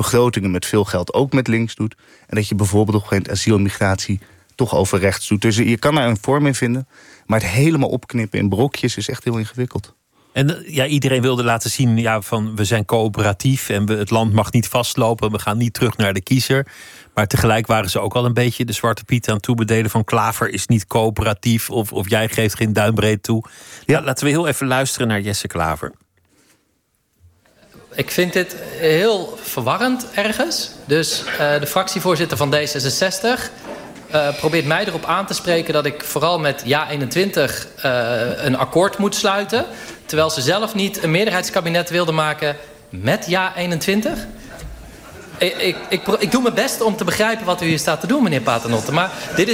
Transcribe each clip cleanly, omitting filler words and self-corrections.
begrotingen met veel geld ook met links doet. En dat je bijvoorbeeld op een gegeven moment asiel en migratie toch over rechts doet. Dus je kan daar een vorm in vinden. Maar het helemaal opknippen in brokjes is echt heel ingewikkeld. En iedereen wilde laten zien van we zijn coöperatief en het land mag niet vastlopen. We gaan niet terug naar de kiezer. Maar tegelijk waren ze ook al een beetje de zwarte piet aan het toebedelen van Klaver is niet coöperatief of jij geeft geen duimbreed toe. Ja. Laten we heel even luisteren naar Jesse Klaver. Ik vind dit heel verwarrend ergens. Dus de fractievoorzitter van D66 probeert mij erop aan te spreken dat ik vooral met JA21 een akkoord moet sluiten. Terwijl ze zelf niet een meerderheidskabinet wilde maken met JA21. Ik doe mijn best om te begrijpen wat u hier staat te doen, meneer Paternotte. Maar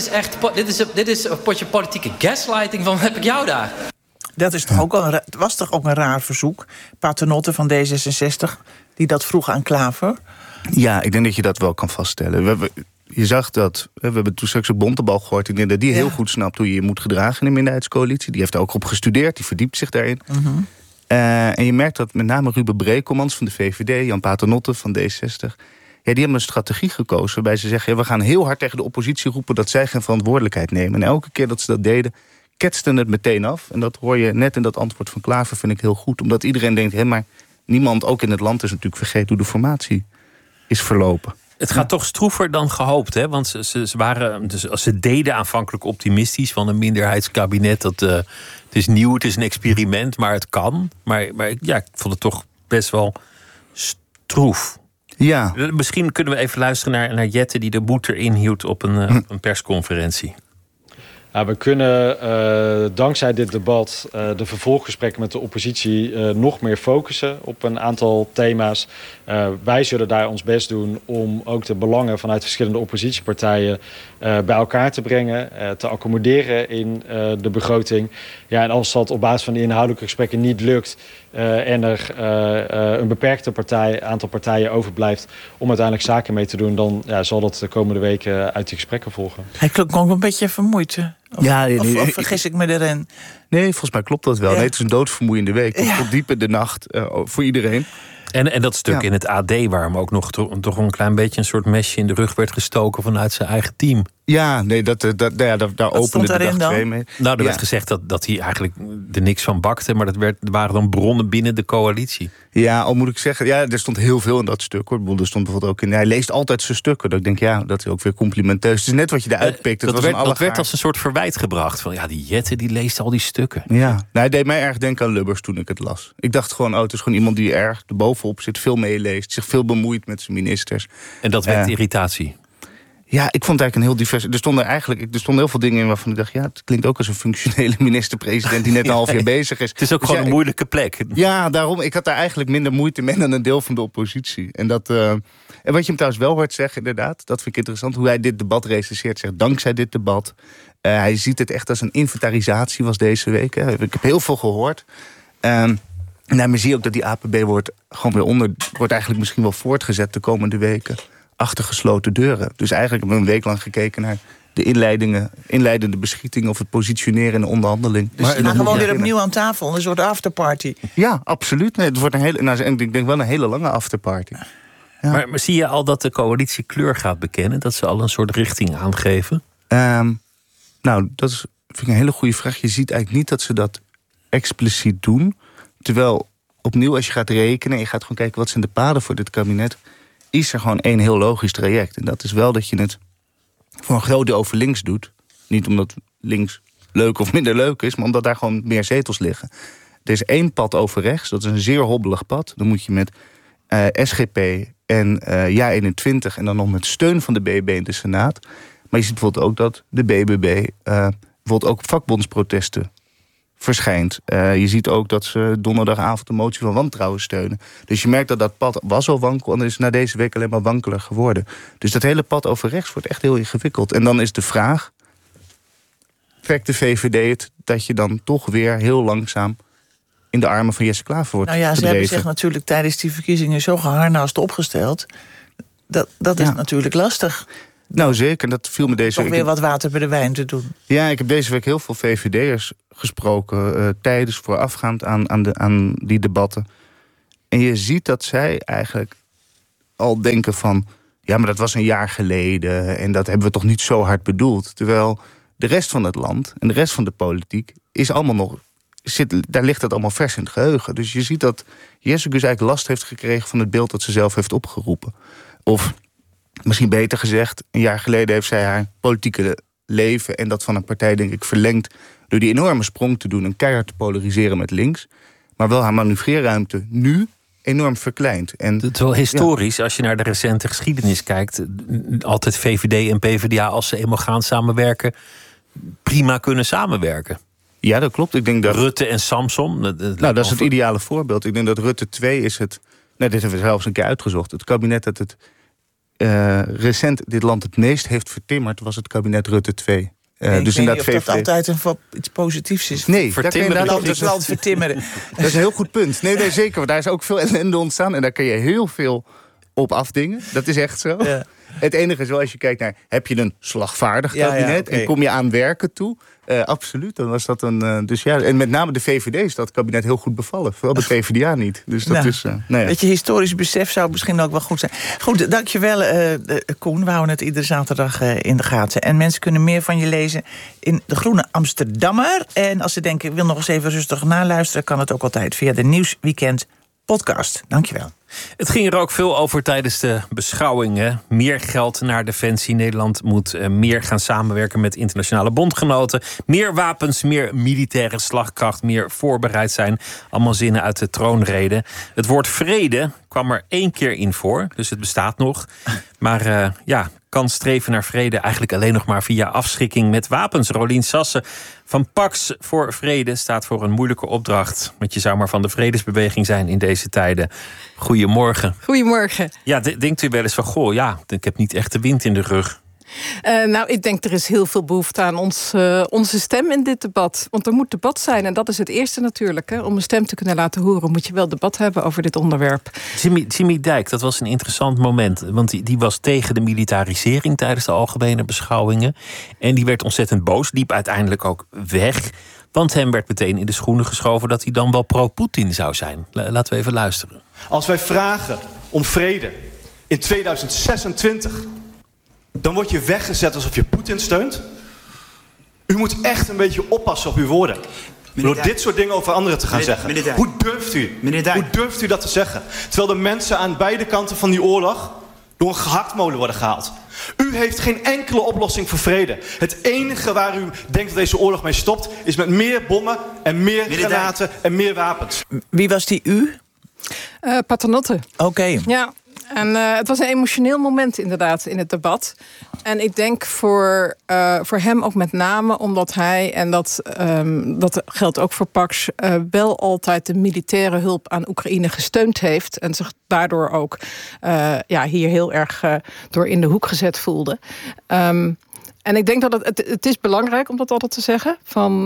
dit is een potje politieke gaslighting van heb ik jou daar. Dat is toch ook al was toch ook een raar verzoek? Paternotte van D66, die dat vroeg aan Klaver. Ja, ik denk dat je dat wel kan vaststellen. Je zag dat, we hebben toen straks ook Bontebal gehoord. Ik denk dat die heel goed snapt hoe je je moet gedragen in een minderheidscoalitie. Die heeft daar ook op gestudeerd, die verdiept zich daarin. Mm-hmm. En je merkt dat met name Ruben Brekelmans van de VVD... Jan Paternotte van D60... die hebben een strategie gekozen waarbij ze zeggen... we gaan heel hard tegen de oppositie roepen dat zij geen verantwoordelijkheid nemen. En elke keer dat ze dat deden, ketsten het meteen af. En dat hoor je net in dat antwoord van Klaver, vind ik heel goed. Omdat iedereen denkt, maar niemand, ook in het land, is natuurlijk vergeten hoe de formatie is verlopen. Het gaat toch stroever dan gehoopt, hè? Want ze deden aanvankelijk optimistisch van een minderheidskabinet. Het is nieuw, het is een experiment, maar het kan. Maar ik vond het toch best wel stroef. Ja. Misschien kunnen we even luisteren naar Jette die de moed erin hield op een persconferentie. Nou, we kunnen dankzij dit debat de vervolggesprekken met de oppositie nog meer focussen op een aantal thema's. Wij zullen daar ons best doen om ook de belangen vanuit verschillende oppositiepartijen bij elkaar te brengen, te accommoderen in de begroting. Ja, en als dat op basis van die inhoudelijke gesprekken niet lukt en er een beperkte aantal partijen overblijft om uiteindelijk zaken mee te doen, dan zal dat de komende weken uit die gesprekken volgen. Hij klonk een beetje vermoeid. Of vergis ik me erin? Nee, volgens mij klopt dat wel. Ja. Nee, het is een doodvermoeiende week. Tot diep in de nacht voor iedereen. En dat stuk in het AD, waar hem ook nog toch een klein beetje een soort mesje in de rug werd gestoken vanuit zijn eigen team. Ja, nee, daar opende de dag 2 mee. Nou, er werd gezegd dat hij eigenlijk er niks van bakte, maar er waren dan bronnen binnen de coalitie. Ja, al moet ik zeggen, er stond heel veel in dat stuk, hoor. Er stond bijvoorbeeld ook in, hij leest altijd zijn stukken. Dat ik denk, dat is ook weer complimenteus. Het is net wat je eruit pikt. Dat werd als een soort verwijt gebracht. Van die Jette, die leest al die stukken. Ja, hij deed mij erg denken aan Lubbers toen ik het las. Ik dacht gewoon, het is gewoon iemand die erg erbovenop zit, veel meeleest, zich veel bemoeit met zijn ministers. En dat wekt irritatie. Ja, ik vond het eigenlijk een heel divers. Er stonden heel veel dingen in waarvan ik dacht, het klinkt ook als een functionele minister-president die net een half jaar bezig is. Het is ook gewoon een moeilijke plek. Ja, daarom. Ik had daar eigenlijk minder moeite mee dan een deel van de oppositie. En wat je hem trouwens wel hoort zeggen, inderdaad, dat vind ik interessant, hoe hij dit debat recenseert. Zegt, dankzij dit debat. Hij ziet het echt als een inventarisatie was deze week. Hè. Ik heb heel veel gehoord. Maar zie je ook dat die APB wordt eigenlijk misschien wel voortgezet de komende weken. Achter gesloten deuren. Dus eigenlijk hebben we een week lang gekeken naar de inleidende beschieting of het positioneren in de onderhandeling. Dus maar gaan gewoon weer opnieuw aan tafel, een soort afterparty. Ja, absoluut. Nee, het wordt ik denk wel een hele lange afterparty. Ja. Maar zie je al dat de coalitie kleur gaat bekennen? Dat ze al een soort richting aangeven? Dat vind ik een hele goede vraag. Je ziet eigenlijk niet dat ze dat expliciet doen. Terwijl, opnieuw, als je gaat rekenen en je gaat gewoon kijken wat zijn de paden voor dit kabinet, is er gewoon één heel logisch traject. En dat is wel dat je het voor een groot deel over links doet. Niet omdat links leuk of minder leuk is, maar omdat daar gewoon meer zetels liggen. Er is 1 pad over rechts, dat is een zeer hobbelig pad. Dan moet je met SGP en JA21 en dan nog met steun van de BBB in de Senaat. Maar je ziet bijvoorbeeld ook dat de BBB bijvoorbeeld ook vakbondsprotesten verschijnt. Je ziet ook dat ze donderdagavond de motie van wantrouwen steunen. Dus je merkt dat pad was al wankel en is na deze week alleen maar wankeler geworden. Dus dat hele pad over rechts wordt echt heel ingewikkeld. En dan is de vraag, trekt de VVD het dat je dan toch weer heel langzaam in de armen van Jesse Klaver wordt gedreven? Ze hebben zich natuurlijk tijdens die verkiezingen zo geharnaast opgesteld. Dat is natuurlijk lastig. Nou zeker, dat viel me deze week. Toch weer wat water bij de wijn te doen. Ja, ik heb deze week heel veel VVD'ers gesproken, tijdens voorafgaand aan die debatten. En je ziet dat zij eigenlijk al denken van... ja, maar dat was een jaar geleden en dat hebben we toch niet zo hard bedoeld. Terwijl de rest van het land en de rest van de politiek is allemaal nog... daar ligt het allemaal vers in het geheugen. Dus je ziet dat Jezus eigenlijk last heeft gekregen van het beeld dat ze zelf heeft opgeroepen. Of misschien beter gezegd, een jaar geleden heeft zij haar politieke leven en dat van een partij, denk ik, verlengd door die enorme sprong te doen en keihard te polariseren met links. Maar wel haar manoeuvreerruimte nu enorm verkleind. En het is wel historisch, als je naar de recente geschiedenis kijkt. Altijd VVD en PvdA, als ze eenmaal gaan samenwerken, prima kunnen samenwerken. Ja, dat klopt. Ik denk dat Rutte en Samson. Dat is het ideale voorbeeld. Ik denk dat Rutte 2 is het... dit hebben we zelfs een keer uitgezocht. Het kabinet dat het recent dit land het meest heeft vertimmerd, was het kabinet Rutte 2. Dus inderdaad, of dat altijd iets positiefs is. Nee, dat vertimmeren. Dat is een heel goed punt. Nee, zeker. Want daar is ook veel ellende ontstaan. En daar kun je heel veel op afdingen. Dat is echt zo. Ja. Het enige is wel, als je kijkt naar... heb je een slagvaardig kabinet en kom je aan werken toe? Absoluut, dan was dat een... en met name de VVD is dat kabinet heel goed bevallen. Vooral de PvdA niet. Dus dat is... Weet je, historisch besef zou misschien ook wel goed zijn. Goed, dankjewel Koen. We houden het iedere zaterdag in de gaten. En mensen kunnen meer van je lezen in De Groene Amsterdammer. En als ze denken, ik wil nog eens even rustig naluisteren, kan het ook altijd via de Nieuwsweekend podcast. Dankjewel. Het ging er ook veel over tijdens de beschouwingen. Meer geld naar Defensie. Nederland moet meer gaan samenwerken met internationale bondgenoten. Meer wapens, meer militaire slagkracht, meer voorbereid zijn. Allemaal zinnen uit de troonrede. Het woord vrede kwam er 1 keer in voor, dus het bestaat nog. Maar kan streven naar vrede eigenlijk alleen nog maar via afschrikking met wapens. Rolien Sassen van Pax voor Vrede staat voor een moeilijke opdracht. Want je zou maar van de vredesbeweging zijn in deze tijden. Goedemorgen. Goedemorgen. Ja, denkt u wel eens van, ik heb niet echt de wind in de rug. Ik denk er is heel veel behoefte aan onze stem in dit debat. Want er moet debat zijn en dat is het eerste natuurlijk. Hè. Om een stem te kunnen laten horen moet je wel debat hebben over dit onderwerp. Jimmy Dijk, dat was een interessant moment. Want die was tegen de militarisering tijdens de algemene beschouwingen. En die werd ontzettend boos, liep uiteindelijk ook weg. Want hem werd meteen in de schoenen geschoven dat hij dan wel pro-Poetin zou zijn. Laten we even luisteren. Als wij vragen om vrede in 2026... dan word je weggezet alsof je Poetin steunt. U moet echt een beetje oppassen op uw woorden. Door dit soort dingen over anderen te gaan zeggen. Hoe durft u? Hoe durft u dat te zeggen? Terwijl de mensen aan beide kanten van die oorlog door een gehaktmolen worden gehaald. U heeft geen enkele oplossing voor vrede. Het enige waar u denkt dat deze oorlog mee stopt is met meer bommen en meer granaten en meer wapens. Wie was die u? Paternotte. Oké. Ja. En het was een emotioneel moment inderdaad in het debat. En ik denk voor hem ook met name omdat hij, en dat geldt ook voor Pax, wel altijd de militaire hulp aan Oekraïne gesteund heeft. En zich daardoor ook hier heel erg door in de hoek gezet voelde. En ik denk dat het is belangrijk om dat altijd te zeggen.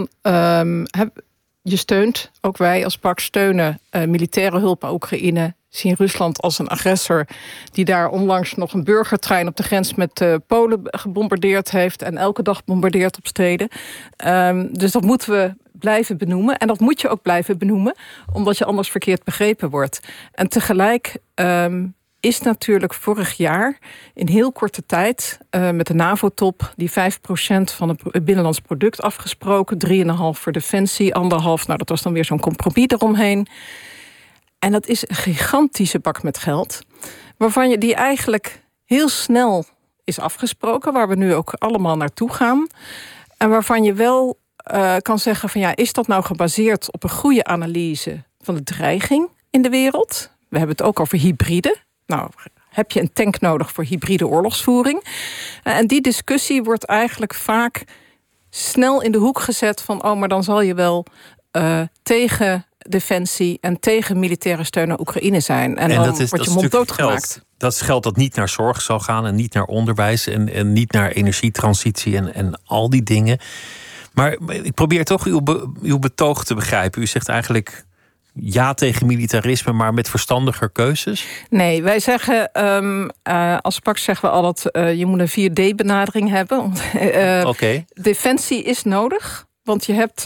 Je steunt, ook wij als Pax steunen militaire hulp aan Oekraïne. Zien Rusland als een agressor die daar onlangs nog een burgertrein op de grens met Polen gebombardeerd heeft en elke dag bombardeert op steden. Dus dat moeten we blijven benoemen. En dat moet je ook blijven benoemen, omdat je anders verkeerd begrepen wordt. En tegelijk is natuurlijk vorig jaar in heel korte tijd met de NAVO-top die 5% van het binnenlands product afgesproken, 3,5 voor defensie, 1,5, dat was dan weer zo'n compromis eromheen. En dat is een gigantische bak met geld, waarvan die eigenlijk heel snel is afgesproken, waar we nu ook allemaal naartoe gaan. En waarvan je wel kan zeggen van is dat nou gebaseerd op een goede analyse van de dreiging in de wereld? We hebben het ook over hybride. Nou, heb je een tank nodig voor hybride oorlogsvoering? En die discussie wordt eigenlijk vaak snel in de hoek gezet van maar dan zal je wel tegen defensie en tegen militaire steun aan Oekraïne zijn. En dan wordt je mond doodgemaakt. Dat is geld dat niet naar zorg zal gaan en niet naar onderwijs en niet naar energietransitie en al die dingen. Maar ik probeer toch uw betoog te begrijpen. U zegt eigenlijk ja tegen militarisme, maar met verstandiger keuzes? Nee, wij zeggen, als Pax zeggen we altijd, je moet een 4D-benadering hebben. Okay. Defensie is nodig, want je hebt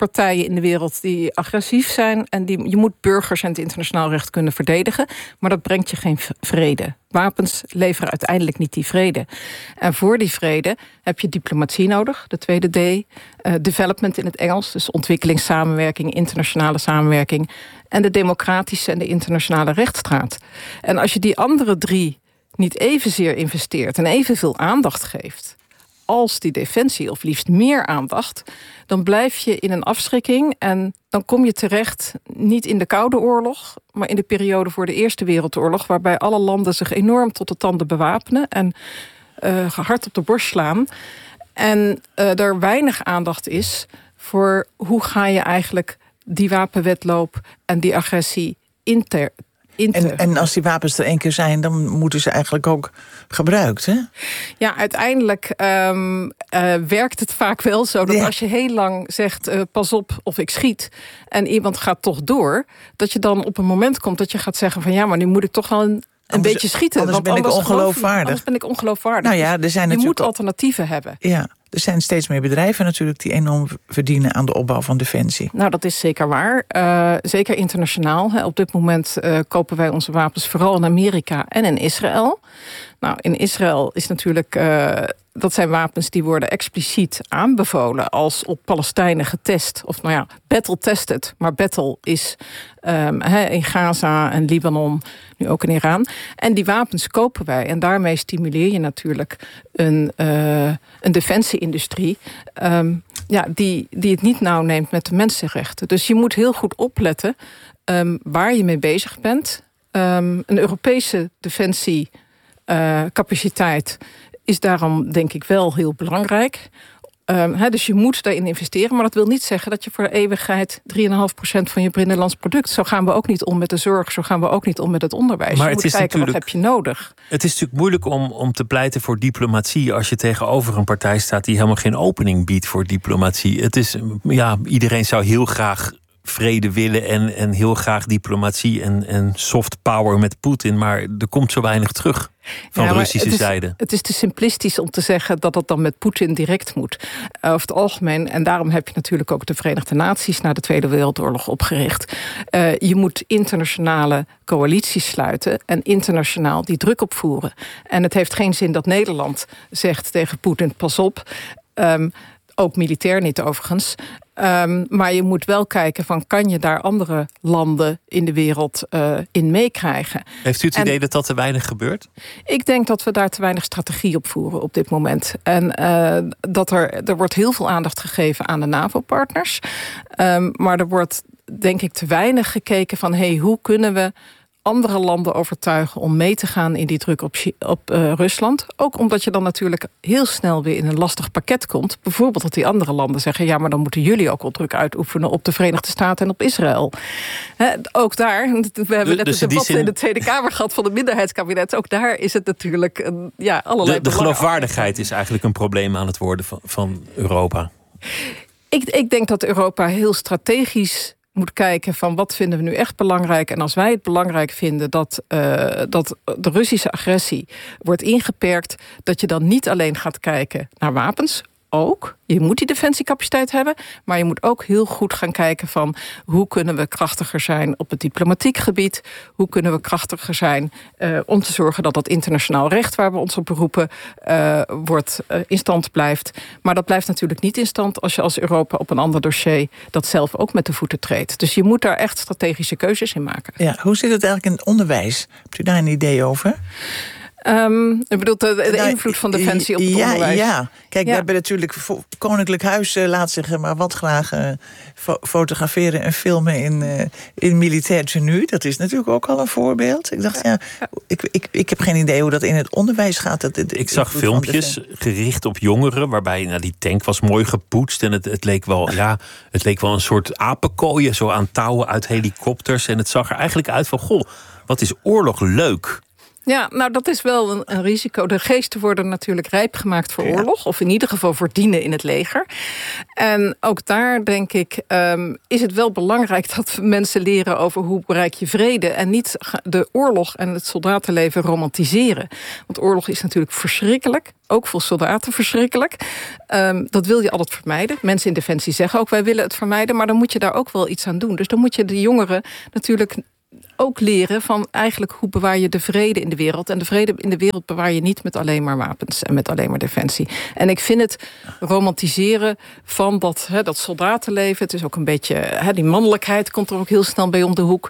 partijen in de wereld die agressief zijn. En je moet burgers en het internationaal recht kunnen verdedigen. Maar dat brengt je geen vrede. Wapens leveren uiteindelijk niet die vrede. En voor die vrede heb je diplomatie nodig, de tweede D. Development in het Engels, dus ontwikkelingssamenwerking, internationale samenwerking. En de democratische en de internationale rechtsstaat. En als je die andere 3 niet evenzeer investeert en evenveel aandacht geeft als die defensie, of liefst meer aandacht, dan blijf je in een afschrikking en dan kom je terecht niet in de Koude Oorlog, maar in de periode voor de Eerste Wereldoorlog, waarbij alle landen zich enorm tot de tanden bewapenen en hard op de borst slaan. En er weinig aandacht is voor hoe ga je eigenlijk die wapenwedloop en die agressie En als die wapens er 1 keer zijn, dan moeten ze eigenlijk ook gebruikt, hè? Ja, uiteindelijk werkt het vaak wel zo dat als je heel lang zegt, pas op of ik schiet, en iemand gaat toch door, dat je dan op een moment komt dat je gaat zeggen van ja, maar nu moet ik toch wel een beetje schieten. Anders ben ik ongeloofwaardig. Anders ben ik ongeloofwaardig. Nou ja, je moet alternatieven hebben. Ja, er zijn steeds meer bedrijven natuurlijk die enorm verdienen aan de opbouw van defensie. Nou, dat is zeker waar. Zeker internationaal. Op dit moment kopen wij onze wapens vooral in Amerika en in Israël. Nou, in Israël is natuurlijk dat zijn wapens die worden expliciet aanbevolen als op Palestijnen getest. Of nou ja, battle tested. Maar battle is in Gaza en Libanon, nu ook in Iran. En die wapens kopen wij. En daarmee stimuleer je natuurlijk een defensieindustrie die het niet nauw neemt met de mensenrechten. Dus je moet heel goed opletten waar je mee bezig bent. Een Europese defensiecapaciteit is daarom denk ik wel heel belangrijk. Dus je moet daarin investeren. Maar dat wil niet zeggen dat je voor de eeuwigheid 3,5% van je binnenlands product. Zo gaan we ook niet om met de zorg. Zo gaan we ook niet om met het onderwijs. Maar je moet kijken, wat heb je nodig? Het is natuurlijk moeilijk om te pleiten voor diplomatie als je tegenover een partij staat die helemaal geen opening biedt voor diplomatie. Het is, iedereen zou heel graag vrede willen en heel graag diplomatie en soft power met Poetin, maar er komt zo weinig terug van de Russische zijde. Het is te simplistisch om te zeggen dat het dan met Poetin direct moet. Over het algemeen, en daarom heb je natuurlijk ook de Verenigde Naties na de Tweede Wereldoorlog opgericht. Je moet internationale coalities sluiten en internationaal die druk opvoeren. En het heeft geen zin dat Nederland zegt tegen Poetin, pas op. Ook militair niet overigens. Maar je moet wel kijken van, kan je daar andere landen in de wereld in meekrijgen? Heeft u het idee dat dat te weinig gebeurt? Ik denk dat we daar te weinig strategie op voeren op dit moment. En dat er wordt heel veel aandacht gegeven aan de NAVO-partners. Maar er wordt denk ik te weinig gekeken van, hoe kunnen we andere landen overtuigen om mee te gaan in die druk op Rusland. Ook omdat je dan natuurlijk heel snel weer in een lastig pakket komt. Bijvoorbeeld dat die andere landen zeggen, ja, maar dan moeten jullie ook wel druk uitoefenen op de Verenigde Staten en op Israël. Ook daar, we hebben net een debat in de Tweede Kamer gehad van de minderheidskabinet. Ook daar is het natuurlijk allerlei de geloofwaardigheid is eigenlijk een probleem aan het worden van Europa. Ik denk dat Europa heel strategisch moet kijken van wat vinden we nu echt belangrijk. En als wij het belangrijk vinden dat de Russische agressie wordt ingeperkt, dat je dan niet alleen gaat kijken naar wapens. Ook. Je moet die defensiecapaciteit hebben, maar je moet ook heel goed gaan kijken van hoe kunnen we krachtiger zijn op het diplomatiek gebied, hoe kunnen we krachtiger zijn om te zorgen dat dat internationaal recht waar we ons op beroepen in stand blijft. Maar dat blijft natuurlijk niet in stand als je als Europa op een ander dossier dat zelf ook met de voeten treedt. Dus je moet daar echt strategische keuzes in maken. Ja, hoe zit het eigenlijk in het onderwijs? Hebt u daar een idee over? Ik bedoel, de invloed van defensie op het onderwijs. Ja, kijk, we hebben natuurlijk Koninklijk Huis laat zich maar wat graag fotograferen en filmen in militair tenue. Dat is natuurlijk ook al een voorbeeld. Ik dacht, ik heb geen idee hoe dat in het onderwijs gaat. Ik zag filmpjes gericht op jongeren, waarbij die tank was mooi gepoetst en het leek wel een soort apenkooien, zo aan touwen uit helikopters. En het zag er eigenlijk uit van, wat is oorlog leuk. Ja, nou dat is wel een risico. De geesten worden natuurlijk rijp gemaakt voor oorlog. Of in ieder geval voor dienen in het leger. En ook daar denk ik is het wel belangrijk dat mensen leren over hoe bereik je vrede. En niet de oorlog en het soldatenleven romantiseren. Want oorlog is natuurlijk verschrikkelijk. Ook voor soldaten verschrikkelijk. Dat wil je altijd vermijden. Mensen in Defensie zeggen ook wij willen het vermijden. Maar dan moet je daar ook wel iets aan doen. Dus dan moet je de jongeren natuurlijk ook leren van eigenlijk hoe bewaar je de vrede in de wereld. En de vrede in de wereld bewaar je niet met alleen maar wapens en met alleen maar defensie. En ik vind het romantiseren van dat soldatenleven. Het is ook een beetje, die mannelijkheid komt er ook heel snel bij om de hoek.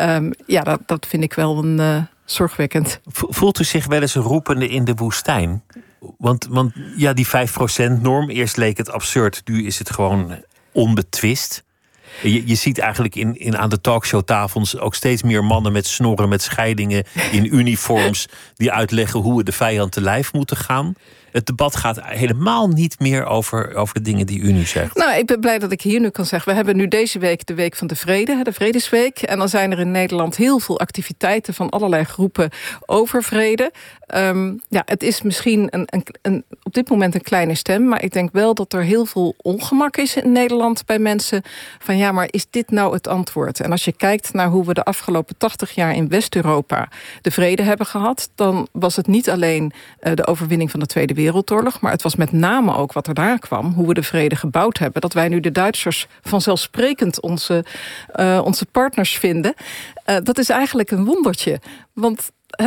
Dat vind ik wel zorgwekkend. Voelt u zich wel eens roepende in de woestijn? Want ja, die 5%-norm, eerst leek het absurd, nu is het gewoon onbetwist. Je ziet eigenlijk aan de talkshowtafels ook steeds meer mannen met snorren, met scheidingen, in uniforms, die uitleggen hoe we de vijand te lijf moeten gaan. Het debat gaat helemaal niet meer over de dingen die u nu zegt. Nou, ik ben blij dat ik hier nu kan zeggen. We hebben nu deze week de Week van de Vrede, de Vredesweek. En dan zijn er in Nederland heel veel activiteiten van allerlei groepen over vrede. Het is misschien op dit moment een kleine stem. Maar ik denk wel dat er heel veel ongemak is in Nederland bij mensen. Van ja, maar is dit nou het antwoord? En als je kijkt naar hoe we de afgelopen 80 jaar in West-Europa de vrede hebben gehad, dan was het niet alleen de overwinning van de Tweede Wereldoorlog, maar het was met name ook wat er daar kwam, hoe we de vrede gebouwd hebben. Dat wij nu de Duitsers vanzelfsprekend onze partners vinden. Dat is eigenlijk een wondertje. Want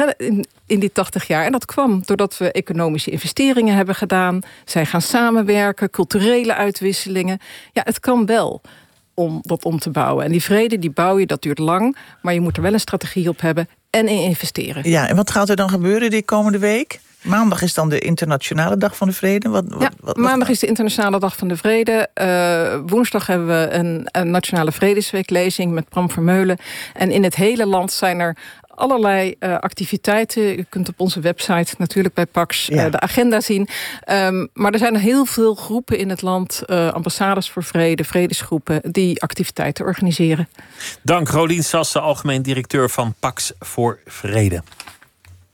in die 80 jaar, en dat kwam doordat we economische investeringen hebben gedaan, zijn gaan samenwerken, culturele uitwisselingen. Ja, het kan wel om dat om te bouwen. En die vrede, die bouw je, dat duurt lang, maar je moet er wel een strategie op hebben en in investeren. Ja, en wat gaat er dan gebeuren die komende week? Maandag is dan de Internationale Dag van de Vrede. Maandag is de Internationale Dag van de Vrede. Woensdag hebben we een Nationale Vredesweeklezing met Bram Vermeulen. En in het hele land zijn er allerlei activiteiten. U kunt op onze website natuurlijk bij Pax de agenda zien. Maar er zijn heel veel groepen in het land, ambassades voor vrede, vredesgroepen, die activiteiten organiseren. Dank Rolien Sassen, algemeen directeur van Pax voor Vrede.